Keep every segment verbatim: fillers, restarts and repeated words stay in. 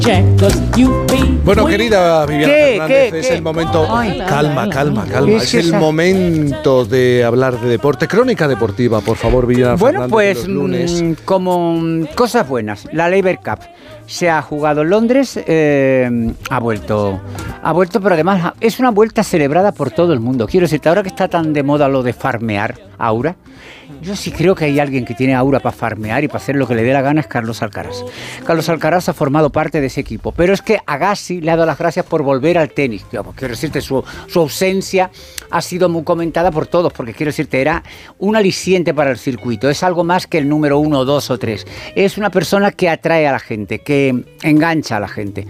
Bueno, querida Viviana ¿Qué? Fernández, ¿Qué? es ¿Qué? el momento. Ay, calma, calma, calma. Es Es que el esa- momento de hablar de deporte. Crónica deportiva, por favor, Viviana Bueno, Fernández. pues Los lunes. mm, como mm, cosas buenas, la Laver Cup se ha jugado en Londres, eh, ha vuelto, ha vuelto, pero además es una vuelta celebrada por todo el mundo. Quiero decirte, ahora que está tan de moda lo de farmear, aura, yo sí creo que hay alguien que tiene aura para farmear y para hacer lo que le dé la gana, es Carlos Alcaraz. Carlos Alcaraz ha formado parte de ese equipo, pero es que Agassi le ha dado las gracias por volver al tenis. Yo, pues, quiero decirte, su, su ausencia ha sido muy comentada por todos, porque quiero decirte, era un aliciente para el circuito, es algo más que el número uno, dos o tres. Es una persona que atrae a la gente, que engancha a la gente.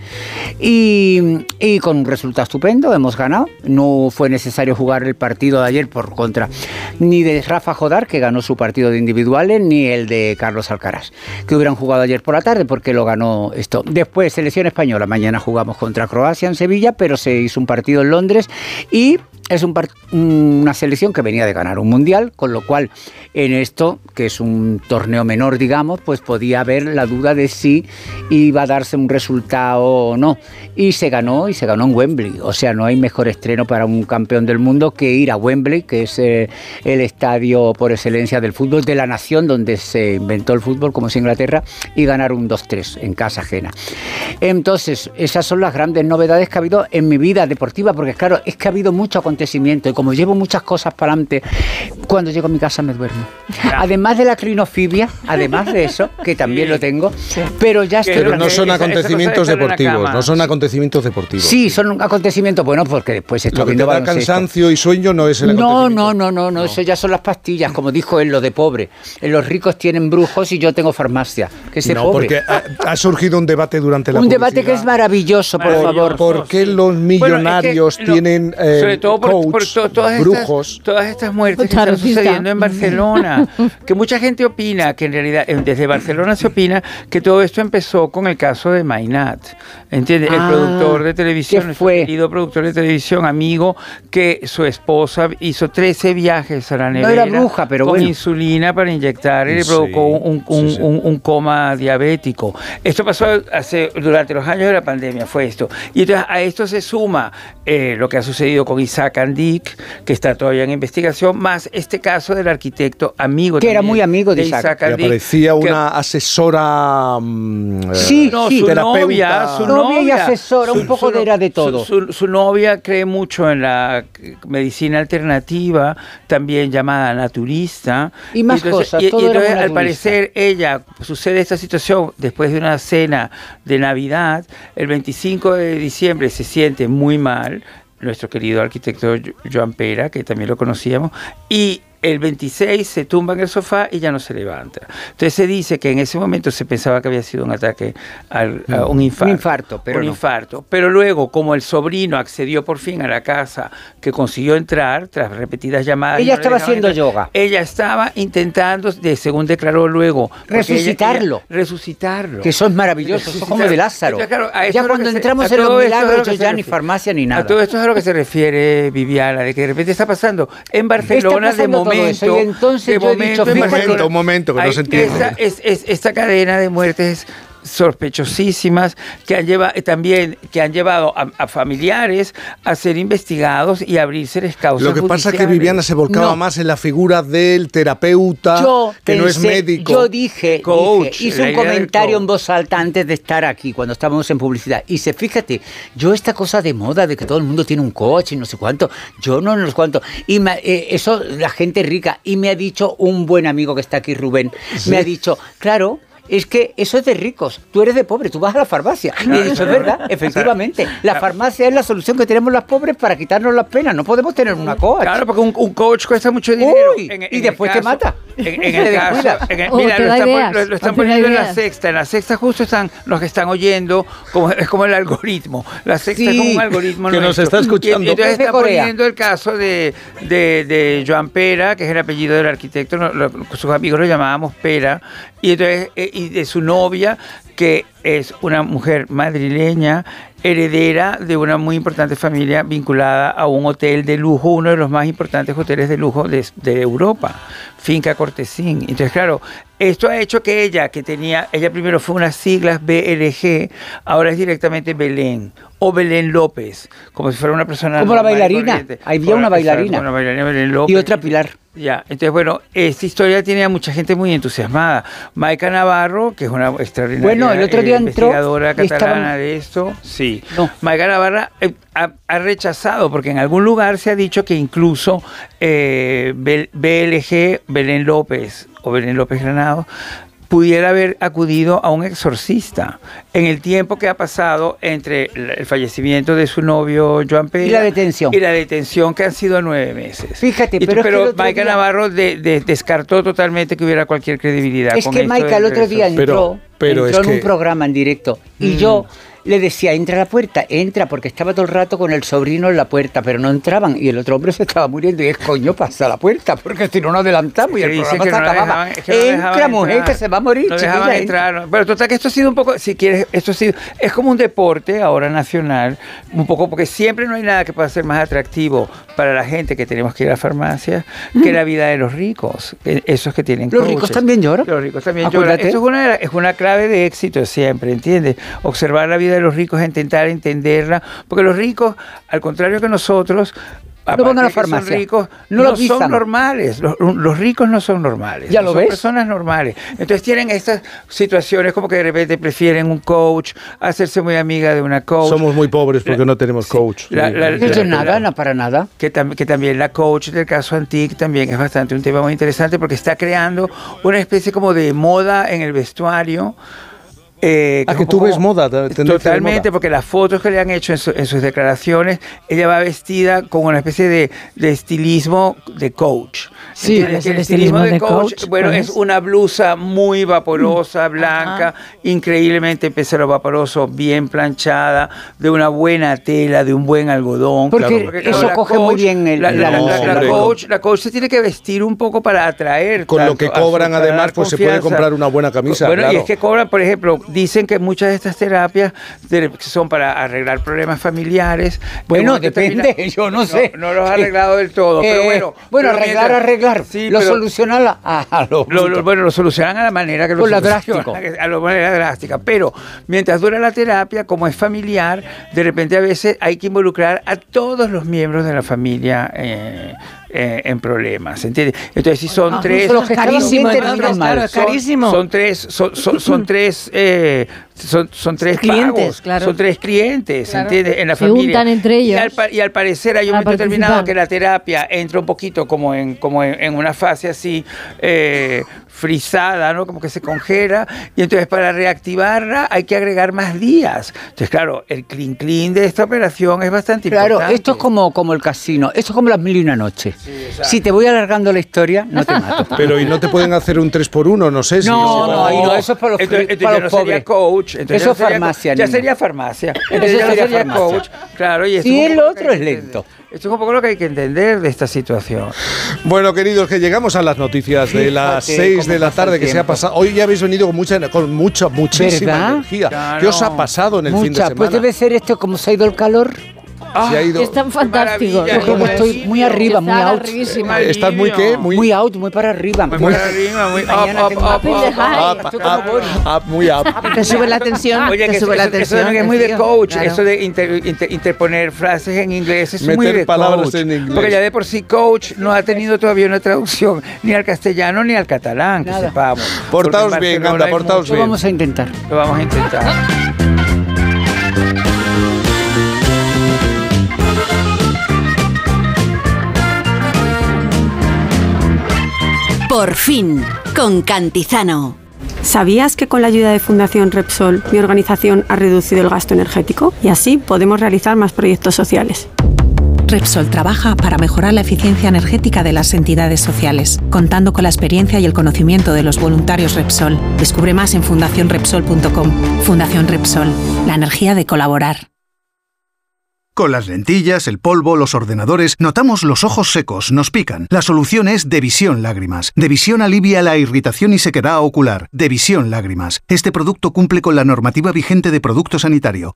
Y, y con un resultado estupendo, hemos ganado. No fue necesario jugar el partido de ayer por contra ni de Rafa Jodar, que ganó su partido de individuales, ni el de Carlos Alcaraz, que hubieran jugado ayer por la tarde porque lo ganó esto. Después, selección española, mañana jugamos contra Croacia en Sevilla, pero se hizo un partido en Londres y es un part- una selección que venía de ganar un mundial, con lo cual en esto, que es un torneo menor, digamos, pues podía haber la duda de si iba a darse un resultado o no. Y se ganó, y se ganó en Wembley. O sea, no hay mejor estreno para un campeón del mundo que ir a Wembley, que es eh, el estadio por excelencia del fútbol, de la nación donde se inventó el fútbol, como es Inglaterra, y ganar un dos tres en casa ajena. Entonces, esas son las grandes novedades que ha habido en mi vida deportiva, porque claro, es que ha habido mucho acontecimiento y como llevo muchas cosas para adelante, cuando llego a mi casa me duermo. Además de la clinofibia, además de eso, que también lo tengo, pero ya estoy... Pero no son esa- esa acontecimientos cosa de estar en la deportivos, cama. no son acontecimientos deportivos. Sí, son acontecimientos buenos porque después estoy Lo que te viendo da baloncesto. cansancio y sueño no es el No, acontecimiento. no, no, no, no, eso ya son las pastillas, como dijo él, lo de pobre. Los ricos tienen brujos y yo tengo farmacia, que es de No, pobre. porque ha, ha surgido un debate durante la Un debate que es publicidad. maravilloso, por Maravilloso. favor. ¿Por qué sí. los millonarios Bueno, es que lo- tienen eh, sobre todo por, coach, por to- todas brujos? estas, todas estas muertes que Claro, están sí está. sucediendo en Barcelona, que mucha gente opina que en realidad eh, desde Barcelona se opina que todo esto empezó con el caso de Mainat, ¿entiendes? Ah, el productor de televisión, ¿qué nuestro fue? querido productor de televisión, amigo, que su esposa hizo trece viajes a la No nevera era bruja, pero con bueno. insulina para inyectar y le Sí, provocó un, un- sí, sí. un- un coma diabético. Esto pasó hace, durante los años de la pandemia, fue esto. Y entonces a esto se suma eh, lo que ha sucedido con Isaac Andic, que está todavía en investigación, más este caso del arquitecto amigo Que era también muy amigo de Isaac. Que Andic, aparecía que- una asesora mm, Sí, no, sí. su terapeuta. novia, su Novia y novia, asesora, un poco de- era de todo. Su, su- su novia cree mucho en la medicina alternativa, también llamada naturista. Y más cosas, Y, y todo era entonces, muy al naturista. parecer, ella sucede esta situación después de una cena de Navidad. El veinticinco de diciembre se siente muy mal. Nuestro querido arquitecto Jo- Joan Pera, que también lo conocíamos, y el veintiséis se tumba en el sofá y ya no se levanta. Entonces se dice que en ese momento se pensaba que había sido un ataque al, a un infarto. Un infarto, pero un no. infarto. Pero luego, como el sobrino accedió por fin a la casa que consiguió entrar, tras repetidas llamadas... y Ella no le estaba dejaban haciendo entrar, yoga. Ella estaba intentando, de, según declaró luego... porque ella- Resucitarlo. ella- resucitarlo. Que eso es maravilloso, eso es como de Lázaro. Entonces, claro, a eso Ya es lo cuando que se- entramos a en los todo esto es a lo milagros, que yo se ya ni refiere. farmacia ni nada. A todo esto es a lo que se refiere Viviana, de que de repente está pasando en Barcelona Está pasando de todo momento... eso, y entonces de yo he dicho, en fíjate- Un momento, Barcelona un momento, que no hay se entiende. Esta, es, es- esta cadena de muertes sospechosísimas que han llevado también que han llevado a, a familiares a ser investigados y a abrirse causas Lo que pasa es que judiciales. Viviana se volcaba No. más en la figura del terapeuta, Yo que no es pensé- médico. Yo dije, Coach, dije, hice la un idea del comentario coach. en voz alta antes de estar aquí, cuando estábamos en publicidad. Y se, fíjate, yo esta cosa de moda de que todo el mundo tiene un coche y no sé cuánto, yo no, no sé cuánto. Y me- eh, eso, la gente rica. Y me ha dicho un buen amigo que está aquí, Rubén, me ha dicho, claro... Es que eso es de ricos, tú eres de pobre, tú vas a la farmacia. Y he dicho, es verdad, efectivamente. La farmacia es la solución que tenemos las pobres para quitarnos las penas. No podemos tener una coach. Claro, porque un, un coach cuesta mucho dinero. Uy, En- en y el después te caso- mata. En, en Te el caso, descuidas. en el- O mira, te lo da están, pon- ideas, lo- lo están o te da poniendo en la ideas. sexta. En la sexta justo están los que están oyendo, como, es como el algoritmo. La sexta es Sí, como un algoritmo que nos nuestro. está escuchando. Y, y entonces Es de está Corea. poniendo el caso de, de, de Joan Pera, que es el apellido del arquitecto, no, lo- sus amigos lo llamábamos Pera, y entonces eh, y de su novia, que es una mujer madrileña, heredera de una muy importante familia vinculada a un hotel de lujo, uno de los más importantes hoteles de lujo de, de Europa, Finca Cortesín. Entonces, claro, esto ha hecho que ella, que tenía, ella primero fue unas siglas B L G, ahora es directamente Belén, o Belén López, como si fuera una persona como la bailarina, había una bailarina, una bailarina Belén López. Y otra Pilar. Ya, entonces bueno, esta historia tiene a mucha gente muy entusiasmada. Maica Navarro, que es una extraordinaria bueno, el otro día eh, entró, investigadora catalana estaban... de esto, sí. No. Maica Navarro eh, ha, ha rechazado, porque en algún lugar se ha dicho que incluso eh, B L G, Belén López o Belén López Granado, pudiera haber acudido a un exorcista en el tiempo que ha pasado entre el fallecimiento de su novio Joan Pera y la detención y la detención que han sido nueve meses. Fíjate, y pero, tú, pero es que Maica día... Navarro de, de, descartó totalmente que hubiera cualquier credibilidad. Es con que esto Maica el otro día entró, pero, pero entró es en que... un programa en directo y mm. yo le decía, entra a la puerta, entra, porque estaba todo el rato con el sobrino en la puerta, pero no entraban, y el otro hombre se estaba muriendo, y es coño, pasa a la puerta, porque si no nos adelantamos y el programa se no acababa. Dejaban, es que no entra, mujer, entrar, que se va a morir, no chiquilla, dejaban entrar. No. Pero total que esto ha sido un poco, si quieres, esto ha sido, es como un deporte ahora nacional, un poco, porque siempre no hay nada que pueda ser más atractivo para la gente que tenemos que ir a la farmacia mm. que la vida de los ricos, esos que tienen Los coaches. ricos también lloran. Los ricos también lloran. Esto es una, es una clave de éxito siempre, ¿entiendes? Observar la vida de los ricos, intentar entenderla, porque los ricos, al contrario que nosotros, no van a la farmacia, son ricos, no, no son normales, los, los ricos no son normales, ¿Ya lo son ves? personas normales. Entonces tienen estas situaciones como que de repente prefieren un coach, hacerse muy amiga de una coach. Somos muy pobres porque la, no tenemos coach. La, la, la, la, la, nada, no para nada. Que, tam, que también la coach del caso Antic también es bastante un tema muy interesante porque está creando una especie como de moda en el vestuario. Eh, ¿A que tú ves moda? Totalmente, moda. Porque las fotos que le han hecho en, su, en sus declaraciones, ella va vestida con una especie de, de estilismo de coach. Sí, el, el estilismo, estilismo de, de coach, coach, bueno, es una blusa muy vaporosa, blanca, Ajá. increíblemente pésaro vaporoso, bien planchada, de una buena tela, de un buen algodón. Porque, claro, porque eso claro, coge coach, muy bien el, la, la, la, la, la, la, coach, la coach se tiene que vestir un poco para atraer. Con lo que cobran, además, pues se puede comprar una buena camisa. Bueno, claro. y es que cobran, por ejemplo, dicen que muchas de estas terapias son para arreglar problemas familiares. Bueno, depende, termina, yo no sé. No, no los ha arreglado del todo, eh, pero bueno. Bueno, pero arreglar, mientras, arreglar. Sí, lo pero, solucionan a, a lo, lo, lo Bueno, lo solucionan a la manera que lo solucionan. A la manera drástica. Pero mientras dura la terapia, como es familiar, de repente a veces hay que involucrar a todos los miembros de la familia eh, Eh, en problemas, ¿entiendes? Entonces si son ah, tres, es carísimo, son, claro, es carísimo. Son, son tres, son, son, son tres, eh, son, son tres clientes, pagos, claro. son tres clientes, claro. ¿entiendes? En la Se familia. juntan entre ellos. Y al, y al parecer hay un momento determinado que la terapia entra un poquito como en, como en, en una fase así eh, frisada, ¿no? Como que se congela, y entonces para reactivarla hay que agregar más días. Entonces, claro, el clean clean de esta operación es bastante claro, importante. Claro, esto es como, como el casino, esto es como las mil y una noches. Sí, si te voy alargando la historia, no te mato. Pero ¿y no te pueden hacer un tres por uno? No sé si... No, no, no, no, eso es para los, entonces, entonces para ya los no pobres. Sería coach, entonces eso es ya farmacia. Ya niña. sería farmacia. Entonces ya sería, sería farmacia. coach. Claro, y, y el otro es lento. Esto es un poco lo que hay que entender de esta situación. Bueno, queridos, que llegamos a las noticias de las seis de la tarde que se ha pasado. Hoy ya habéis venido con mucha, con mucha muchísima ¿verdad? energía. Claro. ¿Qué os ha pasado en el Mucha. fin de semana? Pues debe ser esto, como se ha ido el calor. Ah, se ha ido. Están fantásticos. Yo como estoy muy arriba, muy out. ¿Estás muy qué? Muy, muy out, muy para arriba. Muy, muy para arriba, muy up, up, up, up, up, up, muy up. Te sube la tensión. Oye, te que sube eso, la eso, tensión. eso es muy de coach, claro. eso de inter, inter, interponer frases en inglés, es Meter muy de palabras coach. en inglés. Porque ya de por sí coach no ha tenido todavía una traducción ni al castellano ni al catalán, Nada. que sepamos. Portaos bien, anda, portaos Lo bien. vamos a intentar. Lo vamos a intentar. Por fin, con Cantizano. ¿Sabías que con la ayuda de Fundación Repsol, mi organización ha reducido el gasto energético? Y así podemos realizar más proyectos sociales. Repsol trabaja para mejorar la eficiencia energética de las entidades sociales, contando con la experiencia y el conocimiento de los voluntarios Repsol. Descubre más en fundación repsol punto com. Fundación Repsol, la energía de colaborar. Fundación Repsol. Fundación Repsol. Fundación Repsol. Fundación Repsol. Fundación Repsol. Fundación Repsol. Fundación Repsol. Fundación Repsol. Fundación Repsol. Fundación Repsol. Fundación Repsol. La energía de colaborar. Con las lentillas, el polvo, los ordenadores, notamos los ojos secos, nos pican. La solución es Devisión Lágrimas. Devisión alivia la irritación y sequedad ocular. Devisión Lágrimas. Este producto cumple con la normativa vigente de producto sanitario.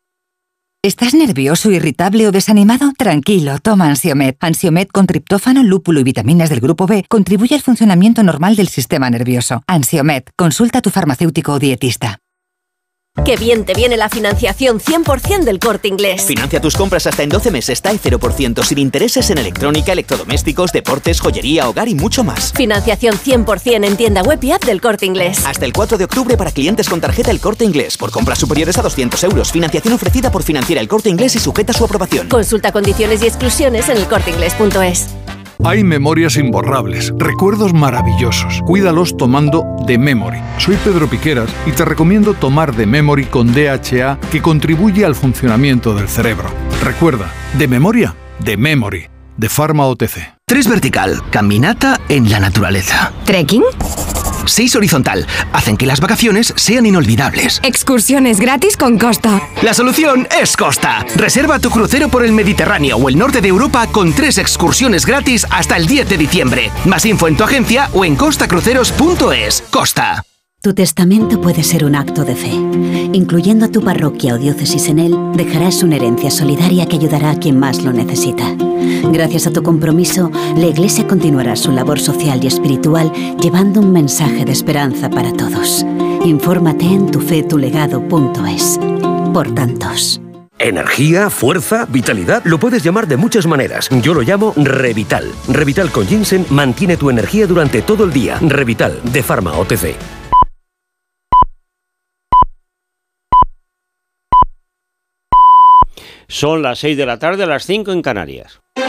¿Estás nervioso, irritable o desanimado? Tranquilo, toma Ansiomed. Ansiomed con triptófano, lúpulo y vitaminas del grupo B contribuye al funcionamiento normal del sistema nervioso. Ansiomed, consulta a tu farmacéutico o dietista. ¡Qué bien te viene la financiación cien por ciento del Corte Inglés! Financia tus compras hasta en doce meses, TAE cero por ciento, sin intereses en electrónica, electrodomésticos, deportes, joyería, hogar y mucho más. Financiación cien por ciento en tienda web y app del Corte Inglés. Hasta el cuatro de octubre para clientes con tarjeta El Corte Inglés. Por compras superiores a doscientos euros. Financiación ofrecida por Financiera El Corte Inglés y sujeta a su aprobación. Consulta condiciones y exclusiones en el corte inglés punto es. Hay memorias imborrables, recuerdos maravillosos. Cuídalos tomando The Memory. Soy Pedro Piqueras y te recomiendo tomar The Memory con D H A, que contribuye al funcionamiento del cerebro. Recuerda, de memoria, The Memory, de Pharma O T C. Tres vertical, caminata en la naturaleza. ¿Trekking? Seis horizontal, hacen que las vacaciones sean inolvidables. Excursiones gratis con Costa. La solución es Costa. Reserva tu crucero por el Mediterráneo o el norte de Europa con tres excursiones gratis hasta el diez de diciembre. Más info en tu agencia o en costa cruceros punto es. Costa. Tu testamento puede ser un acto de fe. Incluyendo a tu parroquia o diócesis en él, dejarás una herencia solidaria que ayudará a quien más lo necesita. Gracias a tu compromiso, la Iglesia continuará su labor social y espiritual llevando un mensaje de esperanza para todos. Infórmate en tu fe tu legado punto es. Por tantos. Energía, fuerza, vitalidad, lo puedes llamar de muchas maneras. Yo lo llamo Revital. Revital con ginseng mantiene tu energía durante todo el día. Revital, de Pharma O T C. Son las seis de la tarde, las cinco en Canarias.